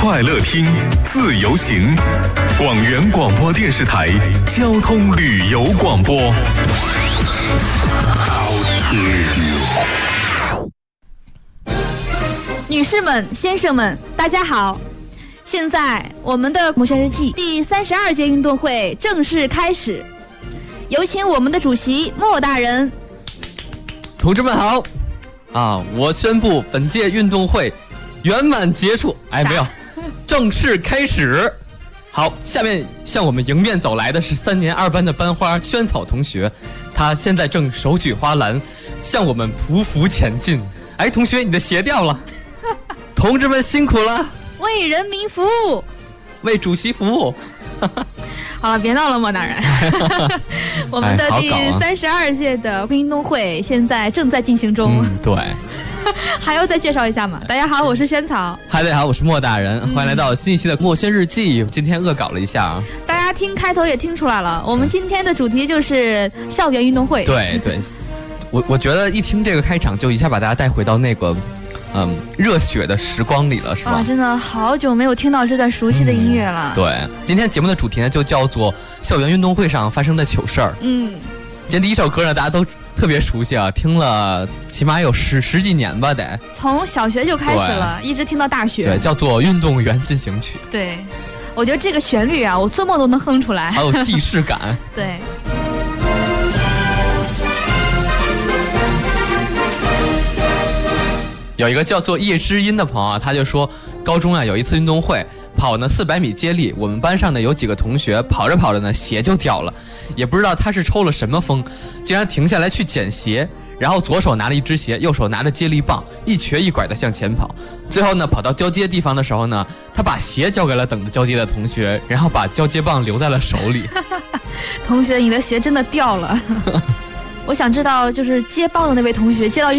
快乐听，自由行。广元广播电视台交通旅游广播。 女士们、先生们，大家好！现在我们的摩旋日记第32届运动会正式开始，有请我们的主席莫大人。 同志们好！我宣布本届运动会圆满结束。没有，正式开始。好，下面向我们迎面走来的是3年2班的班花萱草同学，她现在正手举花篮，向我们匍匐前进。同学，你的鞋掉了。同志们辛苦了， 为人民服务， 为主席服务。 好了，别闹了，莫大人。我们的第32届的运动会现在正在进行中。 对。 还要再介绍一下吗？大家好，我是萱草。 大家好，我是莫大人。欢迎来到新一期的墨轩日记。今天恶搞了一下啊。 大家听开头也听出来了，我们今天的主题就是校园运动会。 对对，我觉得一听这个开场就一下把大家带回到那个热血的时光里了，是吧？ 真的好久没有听到这段熟悉的音乐了。 对，今天节目的主题呢就叫做校园运动会上发生的糗事儿。今天第一首歌呢大家都特别熟悉啊，听了起码有十几年吧，得从小学就开始了，一直听到大学。 对，叫做《运动员进行曲》。 对，我觉得这个旋律啊，我做梦都能哼出来， 还有既视感。 对。 有一个叫做叶知音的朋友啊，他就说，高中有一次运动会，跑呢400米接力，我们班上呢有几个同学跑着跑着呢鞋就掉了，也不知道他是抽了什么风，竟然停下来去捡鞋，然后左手拿了一只鞋，右手拿着接力棒，一瘸一拐的向前跑。最后呢跑到交接地方的时候呢，他把鞋交给了等着交接的同学，然后把交接棒留在了手里。 同学，你的鞋真的掉了。我想知道，就是接棒的那位同学接到